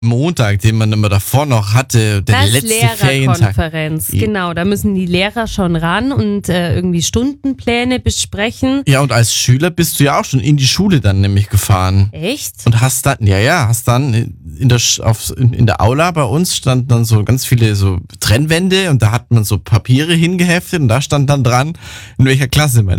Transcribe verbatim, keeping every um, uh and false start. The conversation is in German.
Montag, den man immer davor noch hatte, der Das letzte Ferientag. Lehrerkonferenz, genau. Da müssen die Lehrer schon ran und äh, irgendwie Stundenpläne besprechen. Ja, und als Schüler bist du ja auch schon in die Schule dann nämlich gefahren. Echt? Und hast dann, ja, ja, hast dann in der, Sch- auf, in, in der Aula bei uns standen dann so ganz viele so Trennwände und da hat man so Papiere hingeheftet und da stand dann dran, in welcher Klasse man